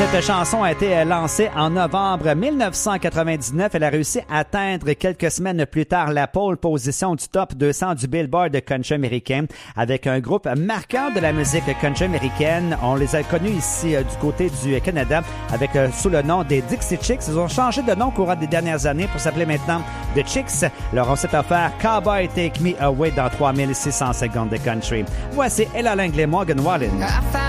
Cette chanson a été lancée en novembre 1999. Elle a réussi à atteindre quelques semaines plus tard la pole position du top 200 du Billboard de country américain avec un groupe marquant de la musique country américaine. On les a connus ici du côté du Canada avec sous le nom des Dixie Chicks. Ils ont changé de nom au courant des dernières années pour s'appeler maintenant The Chicks. Alors on s'est offert Cowboy Take Me Away dans 3600 secondes de country. Voici Ella Langley, Morgan Wallen.